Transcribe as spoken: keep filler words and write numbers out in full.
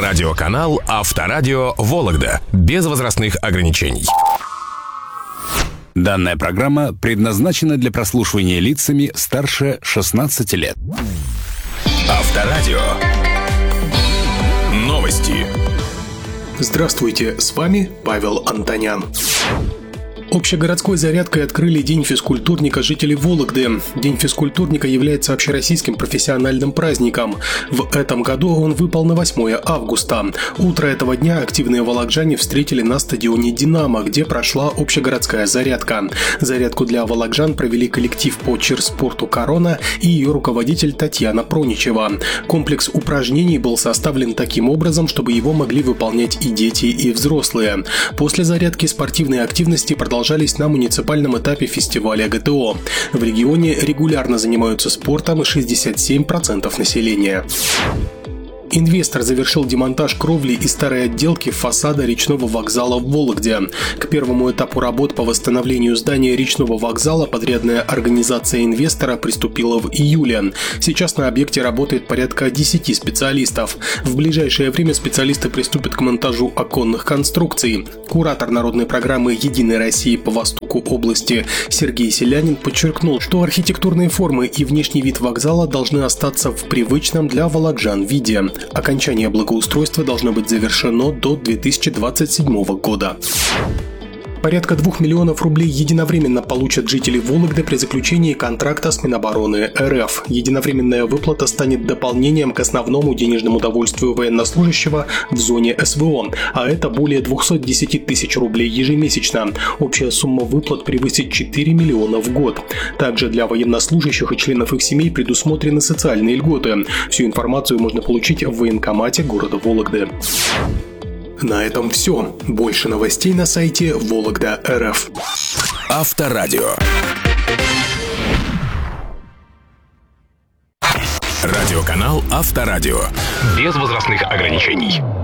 Радиоканал Авторадио Вологда. Без возрастных ограничений. Данная программа предназначена для прослушивания лицами старше шестнадцати лет. Авторадио. Новости. Здравствуйте, с вами Павел Антонян. Общегородской зарядкой открыли День физкультурника жителей Вологды. День физкультурника является общероссийским профессиональным праздником. В этом году он выпал на восьмое августа. Утро этого дня активные вологжане встретили на стадионе «Динамо», где прошла общегородская зарядка. Зарядку для вологжан провели коллектив по чирспорту «Корона» и ее руководитель Татьяна Проничева. Комплекс упражнений был составлен таким образом, чтобы его могли выполнять и дети, и взрослые. После зарядки спортивные активности продолжались продолжались на муниципальном этапе фестиваля ГТО. В регионе регулярно занимаются спортом шестьдесят семь процентов населения. Инвестор завершил демонтаж кровли и старой отделки фасада речного вокзала в Вологде. К первому этапу работ по восстановлению здания речного вокзала подрядная организация инвестора приступила в июле. Сейчас на объекте работает порядка десяти специалистов. В ближайшее время специалисты приступят к монтажу оконных конструкций. Куратор народной программы «Единой России» по востоку области Сергей Селянин подчеркнул, что архитектурные формы и внешний вид вокзала должны остаться в привычном для вологжан виде. Окончание благоустройства должно быть завершено до две тысячи двадцать седьмого года. Порядка двух миллионов рублей единовременно получат жители Вологды при заключении контракта с Минобороны РФ. Единовременная выплата станет дополнением к основному денежному довольствию военнослужащего в зоне СВО, а это более двести десять тысяч рублей ежемесячно. Общая сумма выплат превысит четыре миллиона в год. Также для военнослужащих и членов их семей предусмотрены социальные льготы. Всю информацию можно получить в военкомате города Вологды. На этом все. Больше новостей на сайте Вологда точка эр эф. Авторадио. Радиоканал Авторадио. Без возрастных ограничений.